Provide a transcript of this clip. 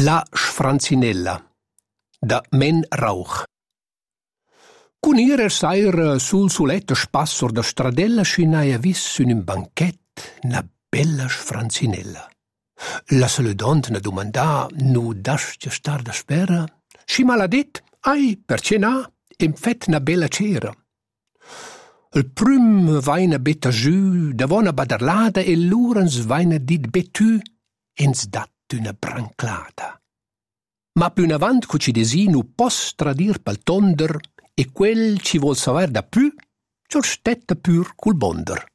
La Sfranzinella da Men Rauch. Cun ir sair sul suletto spassor da stradella scinaia vis in un banchet na bella Sfranzinella. La saludante ne domanda nu dascia star da spera. Si maladet, ai, per cena, im fet na bella cera. Il prum vaina betta giù, davona badarlada e l'urens vaina dit betu, ens dat una branclata. Ma più in avant cu ci desinu pos tradir pel tonder e quel ci vuol saver da più, ciò stetta pur cul bonder.